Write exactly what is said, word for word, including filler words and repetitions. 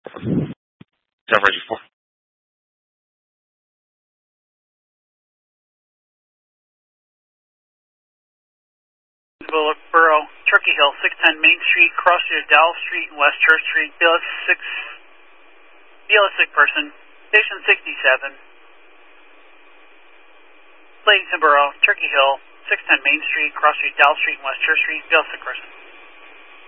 Seven ready four. Borough, Turkey Hill, six ten Main Street, cross to Dowell Street and West Church Street, B L S six, B L S sick person, station sixty-seven. Ladington Borough, Turkey Hill, six ten Main Street, cross to Dowell Street and West Church Street, B L S sick person.